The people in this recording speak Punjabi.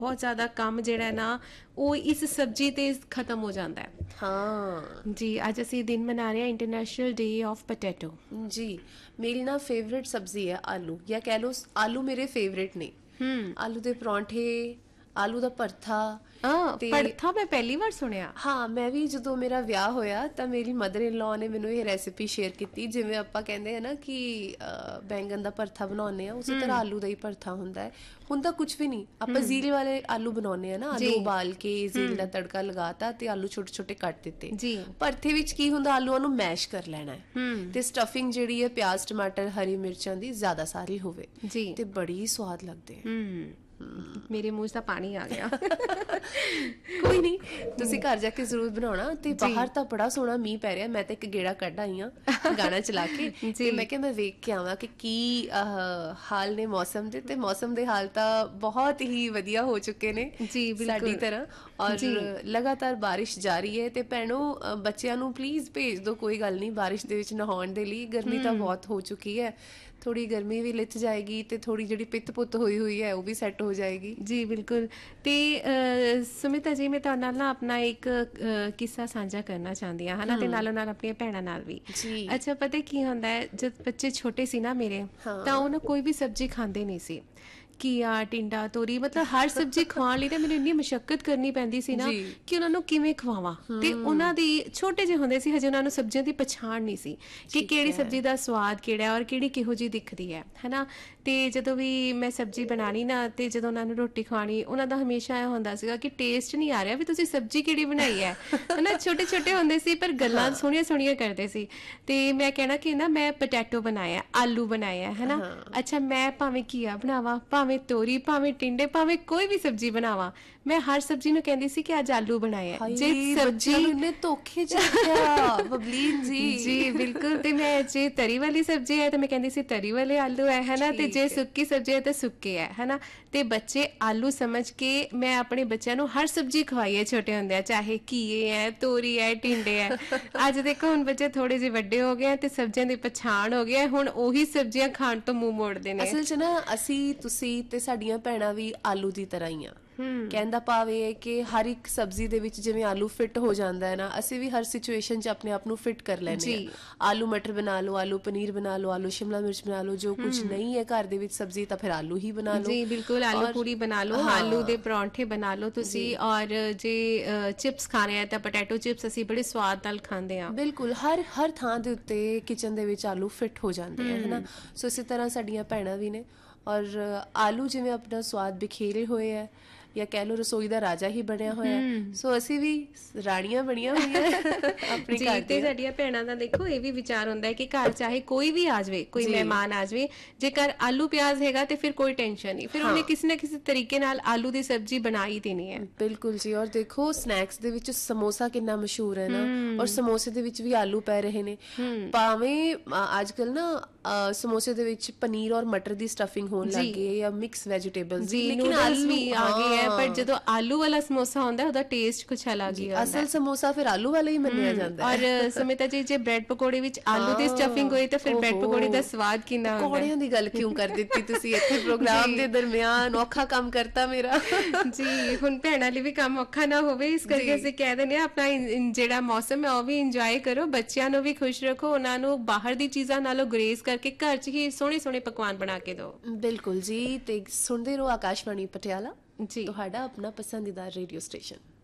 ਬਹੁਤ ਜ਼ਿਆਦਾ ਕੰਮ ਜਿਹੜਾ ਹੈ ਨਾ ਉਹ ਇਸ ਸਬਜ਼ੀ ਤੇ ਖਤਮ ਹੋ ਜਾਂਦਾ ਹੈ। ਹਾਂ ਜੀ, ਅੱਜ ਅਸੀਂ ਦਿਨ ਮਨਾ ਰਹੇ ਹਾਂ ਇੰਟਰਨੈਸ਼ਨਲ ਡੇ ਆਫ ਪੋਟੈਟੋ। ਜੀ, ਮੇਰੀ ਨਾ ਫੇਵਰੇਟ ਸਬਜ਼ੀ ਹੈ ਆਲੂ, ਜਾਂ ਕਹਿ ਲਓ ਆਲੂ ਮੇਰੇ ਫੇਵਰੇਟ ਨੇ। ਆਲੂ ਦੇ ਪਰੌਂਠੇ, ਆਲੂ ਦਾ ਭਰਥਾ। ਤੇ ਭੜਥਾ ਮੈਂ ਪਹਿਲੀ ਵਾਰ ਸੁਣਿਆ। ਹਾਂ, ਮੈਂ ਵੀ ਜਦੋਂ ਮੇਰਾ ਵਿਆਹ ਹੋਇਆ ਤਾਂ ਮੇਰੀ ਮਦਰ ਇਨ ਲਾਅ ਨੇ ਮੈਨੂੰ ਇਹ ਰੈਸਿਪੀ ਸ਼ੇਅਰ ਕੀਤੀ। ਜਿਵੇਂ ਆਪਾਂ ਕਹਿੰਦੇ ਆ ਨਾ ਕਿ ਬੈਂਗਨ ਦਾ ਭਰਥਾ ਬਣਾਉਂਦੇ ਆ, ਉਸੇ ਤਰ੍ਹਾਂ ਆਲੂ ਦਾ ਹੀ ਭਰਥਾ ਹੁੰਦਾ ਹੈ। ਹੁੰਦਾ ਕੁਝ ਵੀ ਨਹੀਂ, ਆਪਾਂ ਜ਼ੀਰੇ ਵਾਲੇ ਆਲੂ ਬਣਾਉਂਦੇ ਆ ਨਾ, ਆਲੂ ਉਬਾਲ ਕੇ ਜ਼ੀਰੇ ਦਾ ਤੜਕਾ ਲਗਾਤਾ ਤੇ ਆਲੂ ਛੋਟੇ ਛੋਟੇ ਕੱਟ ਦਿੱਤੇ। ਭਰਥੇ ਵਿੱਚ ਕੀ ਹੁੰਦਾ, ਆਲੂਆਂ ਨੂੰ ਮੈਸ਼ ਕਰ ਲੈਣਾ ਹੈ ਤੇ ਸਟਫਿੰਗ ਜਿਹੜੀ ਹੈ ਪਿਆਜ਼, ਟਮਾਟਰ, ਹਰੀ ਮਿਰਚਾਂ ਦੀ ਜ਼ਿਆਦਾ ਸਾਰੀ ਹੋਵੇ ਤੇ ਬੜੀ ਸਵਾਦ ਲੱਗਦੇ ਹੈ। ਮੇਰੇ ਮੂੰਹ 'ਚ ਤਾਂ ਪਾਣੀ ਆ ਗਿਆ। ਕੋਈ ਨਹੀਂ, ਤੁਸੀਂ ਘਰ ਜਾ ਕੇ ਜ਼ਰੂਰ ਬਣਾਉਣਾ। ਤੇ ਬਾਹਰ ਤਾਂ ਬੜਾ ਸੋਹਣਾ ਮੀਂਹ ਪੈ ਰਿਹਾ, ਮੈਂ ਤਾਂ ਇੱਕ ਗੇੜਾ ਕੱਢ ਆਈ ਹਾਂ ਗਾਣਾ ਚਲਾ ਕੇ ਤੇ ਮੈਂ ਕਿਹਾ ਮੈਂ ਵੇਖ ਕੇ ਆਵਾਂ ਕਿ ਕੀ ਹਾਲ ਨੇ ਮੌਸਮ ਦੇ। ਤੇ ਮੌਸਮ ਦੇ ਹਾਲ ਤਾਂ ਬਹੁਤ ਹੀ ਵਧੀਆ ਹੋ ਚੁੱਕੇ ਨੇ ਸਾਡੀ ਤਰ੍ਹਾਂ, ਔਰ ਲਗਾਤਾਰ ਬਾਰਿਸ਼ ਜਾਰੀ ਹੈ। ਤੇ ਭੈਣੋ, ਬੱਚਿਆਂ ਨੂੰ ਪਲੀਜ਼ ਭੇਜ ਦਿਓ, ਕੋਈ ਗੱਲ ਨਹੀਂ, ਬਾਰਿਸ਼ ਦੇ ਵਿੱਚ ਨਹਾਉਣ ਦੇ ਲਈ। ਗਰਮੀ ਤਾਂ ਬਹੁਤ ਹੋ ਚੁੱਕੀ ਹੈ, ਥੋੜੀ ਗਰਮੀ ਵੀ ਲਿਥ ਜਾਏਗੀ ਤੇ ਥੋੜੀ ਜਿਹੜੀ ਪਿੱਤ ਪੁੱਤ ਹੋਈ ਹੈ ਉਹ ਵੀ ਸੈੱਟ ਹੋ ਜਾਏਗੀ। ਜੀ ਬਿਲਕੁਲ। ਤੇ ਸੁਮਿਤਾ ਜੀ, ਮੈਂ ਤੁਹਾਡੇ ਨਾਲ ਨਾ ਆਪਣਾ ਇੱਕ ਕਿੱਸਾ ਸਾਂਝਾ ਕਰਨਾ ਚਾਹੁੰਦੀ ਹਾਂ, ਹਨਾ, ਤੇ ਨਾਲੋਂ ਨਾਲ ਆਪਣੀਆਂ ਭੈਣਾਂ ਨਾਲ ਵੀ। ਅੱਛਾ, ਪਤਾ ਕੀ ਹੁੰਦਾ ਹੈ, ਜਦ ਬੱਚੇ ਛੋਟੇ ਸੀ ਨਾ ਮੇਰੇ, ਤਾਂ ਉਹ ਨਾ ਕੋਈ ਵੀ ਸਬਜ਼ੀ ਖਾਂਦੇ ਨਹੀਂ ਸੀ। ਘੀਆ, ਟਿੰਡਾ, ਤੋਰੀ, ਮਤਲਬ ਹਰ ਸਬਜ਼ੀ ਖਵਾਉਣ ਲਈ ਤਾਂ ਮੈਨੂੰ ਇੰਨੀ ਮੁਸ਼ੱਕਤ ਕਰਨੀ ਪੈਂਦੀ ਸੀ ਨਾ ਕਿ ਉਹਨਾਂ ਨੂੰ ਕਿਵੇਂ ਖਵਾਵਾਂ। ਤੇ ਉਹਨਾਂ ਦੀ ਛੋਟੇ ਜਿਹੇ ਹੁੰਦੇ ਸੀ, ਹਜੇ ਉਹਨਾਂ ਨੂੰ ਸਬਜ਼ੀਆਂ ਦੀ ਪਛਾਣ ਨਹੀਂ ਸੀ ਕਿ ਕਿਹੜੀ ਸਬਜ਼ੀ ਦਾ ਸਵਾਦ ਕਿਹੜਾ ਔਰ ਕਿਹੜੀ ਕਿਹੋ ਜਿਹੀ ਦਿਖਦੀ ਹੈ, ਹਨਾ। ਤੇ ਜਦੋਂ ਵੀ ਮੈਂ ਸਬਜ਼ੀ ਬਣਾਉਣੀ ਨਾ, ਤੇ ਜਦੋਂ ਉਹਨਾਂ ਨੂੰ ਰੋਟੀ ਖਵਾਉਣੀ, ਉਹਨਾਂ ਦਾ ਹਮੇਸ਼ਾ ਇਹ ਹੁੰਦਾ ਸੀਗਾ ਕਿ ਟੇਸਟ ਨਹੀਂ ਆ ਰਿਹਾ, ਵੀ ਤੁਸੀਂ ਸਬਜ਼ੀ ਕਿਹੜੀ ਬਣਾਈ ਹੈ, ਹਨਾ। ਛੋਟੇ ਛੋਟੇ ਹੁੰਦੇ ਸੀ ਪਰ ਗੱਲਾਂ ਸੋਹਣੀਆਂ ਸੋਹਣੀਆਂ ਕਰਦੇ ਸੀ। ਤੇ ਮੈਂ ਕਹਿਣਾ ਕਿ ਨਾ ਮੈਂ ਪੋਟੈਟੋ ਬਣਾਇਆ, ਆਲੂ ਬਣਾਇਆ, ਹਨਾ। ਅੱਛਾ, ਮੈਂ ਭਾਵੇਂ ਘੀਆ ਬਣਾਵਾਂ, ਭਾਵੇਂ ਤੋਰੀ, ਭਾਵੇਂ ਟਿੰਡੇ, ਭਾਵੇਂ ਕੋਈ ਵੀ ਸਬਜ਼ੀ ਬਣਾਵਾਂ, ਮੈਂ ਹਰ ਸਬਜ਼ੀ ਨੂੰ ਕਹਿੰਦੀ ਸੀ ਕਿ ਅੱਜ ਆਲੂ ਬਣਾਇਆ। ਜੇ ਸਬਜ਼ੀ ਨੇ ਧੋਖੇ ਚ ਰੱਖਿਆ ਬਬਲੀਨ ਜੀ। ਜੀ ਬਿਲਕੁਲ। ਤੇ ਮੈਂ ਜੇ ਤਰੀ ਵਾਲੀ ਸਬਜ਼ੀ ਹੈ ਤਾਂ ਮੈਂ ਕਹਿੰਦੀ ਸੀ ਤਰੀ ਵਾਲੇ ਆਲੂ ਹੈ, ਹਨਾ। ਤੇ ਜੇ ਸੁੱਕੀ ਸਬਜ਼ੀ ਹੈ ਤਾਂ ਸੁੱਕੇ ਹੈ, ਹਨਾ। ਤੇ ਬੱਚੇ ਆਲੂ ਸਮਝ ਕੇ ਮੈਂ ਆਪਣੇ ਬੱਚਿਆਂ ਨੂੰ ਹਰ ਸਬਜ਼ੀ ਖਵਾਈ ਹੈ ਛੋਟੇ ਹੁੰਦੇ ਆ, ਚਾਹੇ ਘੀਏ ਹੈ, ਤੋਰੀ ਹੈ, ਟਿੰਡੇ ਹੈ। ਅੱਜ ਦੇਖੋ ਹੁਣ ਬੱਚੇ ਥੋੜੇ ਜਿਹੇ ਵੱਡੇ ਹੋ ਗਏ ਤੇ ਸਬਜ਼ੀਆਂ ਦੀ ਪਛਾਣ ਹੋ ਗਿਆ, ਹੁਣ ਉਹੀ ਸਬਜ਼ੀਆਂ ਖਾਣ ਤੋਂ ਮੂੰਹ ਮੋੜਦੇ ਨੇ। ਅਸਲ 'ਚ ਨਾ ਅਸੀਂ, ਤੁਸੀਂ ਤੇ ਸਾਡੀਆਂ ਭੈਣਾਂ ਵੀ ਆਲੂ ਦੀ ਤਰ੍ਹਾਂ ਹੀ ਆ। ਕਹਿੰਦਾ ਭਾਵ ਇਹ ਹੈ ਕਿ ਹਰ ਇੱਕ ਸਬਜ਼ੀ ਦੇ ਵਿੱਚ ਜਿਵੇਂ ਆਲੂ ਫਿੱਟ ਹੋ ਜਾਂਦਾ ਹੈ ਨਾ, ਅਸੀਂ ਵੀ ਹਰ ਸਿਚੁਏਸ਼ਨ 'ਚ ਆਪਣੇ ਆਪ ਨੂੰ ਫਿੱਟ ਕਰ ਲੈਂਦੇ ਹਾਂ। ਆਲੂ ਮਟਰ ਬਣਾ ਲਓ, ਆਲੂ ਪਨੀਰ ਬਣਾ ਲਓ, ਆਲੂ ਸ਼ਿਮਲਾ ਮਿਰਚ ਬਣਾ ਲਓ, ਜੋ ਕੁਝ ਨਹੀਂ ਹੈ ਘਰ ਦੇ ਵਿੱਚ ਸਬਜ਼ੀ ਤਾਂ ਫਿਰ ਆਲੂ ਹੀ ਬਣਾ ਲਓ। ਜੀ ਬਿਲਕੁਲ, ਆਲੂ ਪੂਰੀ ਬਣਾ ਲਓ, ਆਲੂ ਦੇ ਪਰੌਂਠੇ ਬਣਾ ਲਓ ਤੁਸੀਂ। ਔਰ ਜੇ ਚਿਪਸ ਖਾਣੇ ਆ ਤਾਂ ਪੋਟੈਟੋ ਚਿਪਸ ਅਸੀਂ ਬੜੇ ਸਵਾਦ ਨਾਲ ਖਾਂਦੇ ਹਾਂ। ਬਿਲਕੁਲ, ਹਰ ਥਾਂ ਦੇ ਉੱਤੇ ਕਿਚਨ ਦੇ ਵਿੱਚ ਆਲੂ ਫਿੱਟ ਹੋ ਜਾਂਦੇ ਆ, ਹਨਾ। ਸੋ ਇਸੇ ਤਰ੍ਹਾਂ ਸਾਡੀਆਂ ਭੈਣਾਂ ਵੀ ਨੇ, ਔਰ ਆਲੂ ਜਿਵੇਂ ਆਪਣਾ ਸਵਾਦ ਬਿਖੇਰੇ ਹੋਏ ਹੈ, ਜਾਂ ਕਹਿ ਲਓ ਰਸੋਈ ਦਾ ਰਾਜਾ ਹੀ ਬਣਿਆ ਹੋਇਆ, ਸੋ ਅਸੀਂ ਵੀ ਰਾਣੀਆਂ ਬਣੀਆਂ ਹੋਈਆਂ ਆਪਣੀ ਘਰ ਤੇ ਸਾਡੀਆਂ ਭੈਣਾਂ ਦਾ ਦੇਖੋ ਇਹ ਵੀ ਵਿਚਾਰ ਹੁੰਦਾ ਹੈ ਕਿ ਘਰ ਚਾਹੇ ਕੋਈ ਵੀ ਆ ਜਾਵੇ, ਕੋਈ ਮਹਿਮਾਨ ਆ ਜਾਵੇ, ਜੇਕਰ ਆਲੂ ਪਿਆਜ਼ ਹੈਗਾ ਤੇ ਫਿਰ ਕੋਈ ਟੈਨਸ਼ਨ ਨਹੀਂ, ਫਿਰ ਉਹਨੇ ਕਿਸੇ ਨਾ ਕਿਸੇ ਤਰੀਕੇ ਨਾਲ ਆਲੂ ਦੀ ਸਬਜ਼ੀ ਬਣਾਈ ਦੇਣੀ ਹੈ। ਬਿਲਕੁਲ ਜੀ। ਔਰ ਦੇਖੋ ਸਨੈਕਸ ਦੇ ਵਿੱਚ ਸਮੋਸਾ ਕਿੰਨਾ ਮਸ਼ਹੂਰ ਹੈ ਨਾ, ਔਰ ਸਮੋਸੇ ਦੇ ਵਿੱਚ ਵੀ ਆਲੂ ਪੈ ਰਹੇ ਨੇ। ਭਾਵੇਂ ਅੱਜ ਕੱਲ ਨਾ ਸਮੋਸੇ ਦੇ ਵਿੱਚ ਪਨੀਰ ਔਰ ਮਟਰ ਦੀ ਸਟਫਿੰਗ ਹੋਣ ਲੱਗ ਗਈ ਹੈ, ਜਾਂ ਮਿਕਸ ਵੈਜੀਟੇਬਲਸ, ਲੇਕਿਨ ਆਲੂ ਵੀ ਆ ਗਏ ਹੈ। ਪਰ ਜਦੋਂ ਆਲੂ ਵਾਲਾ ਸਮੋਸਾ ਹੁੰਦਾ ਉਹਦਾ ਟੇਸਟ ਕੁਛ ਅਲੱਗ ਹੀ ਹੁੰਦਾ। ਅਸਲ ਸਮੋਸਾ ਫਿਰ ਆਲੂ ਵਾਲਾ ਹੀ ਮੰਨਿਆ ਜਾਂਦਾ ਹੈ। ਔਰ ਸੁਮਿਤਾ ਜੀ, ਜੇ ਬ੍ਰੈਡ ਪਕੌੜੇ ਵਿੱਚ ਆਲੂ ਦੀ ਸਟਫਿੰਗ ਹੋਈ ਤਾਂ ਫਿਰ ਬ੍ਰੈਡ ਪਕੌੜੇ ਦਾ ਸਵਾਦ ਕਿੰਨਾ ਹੁੰਦਾ। ਪਕੌੜਿਆਂ ਦੀ ਗੱਲ ਕਿਉਂ ਕਰ ਦਿੱਤੀ ਤੁਸੀਂ ਇੱਥੇ ਪ੍ਰੋਗਰਾਮ ਦੇ ਦਰਮਿਆਨ, ਔਖਾ ਕੰਮ ਕਰਤਾ ਮੇਰਾ। ਜੀ, ਹੁਣ ਭੈਣਾਂ ਲਈ ਵੀ ਕੰਮ ਔਖਾ ਨਾ ਹੋਵੇ, ਇਸ ਕਰਕੇ ਅਸੀਂ ਕਹਿ ਦਿੰਦੇ ਹਾਂ ਆਪਣਾ ਜਿਹੜਾ ਮੌਸਮ ਹੈ ਉਹ ਵੀ ਇੰਜੋਏ ਕਰੋ, ਬੱਚਿਆਂ ਨੂੰ ਵੀ ਖੁਸ਼ ਰੱਖੋ, ਉਹਨਾਂ ਨੂੰ ਬਾਹਰ ਦੀ ਚੀਜ਼ਾਂ ਨਾਲੋਂ ਗੁਰੇਜ਼ ਕਰਕੇ ਘਰ 'ਚ ਹੀ ਸੋਹਣੇ ਸੋਹਣੇ ਪਕਵਾਨ ਬਣਾ ਕੇ ਦਿਓ। ਬਿਲਕੁਲ ਜੀ। ਤੇ ਸੁਣਦੇ ਰਹੋ ਆਕਾਸ਼ਵਾਣੀ ਪਟਿਆਲਾ, ਤੁਹਾਡਾ ਆਪਣਾ ਪਸੰਦੀਦਾ ਰੇਡੀਓ ਸਟੇਸ਼ਨ।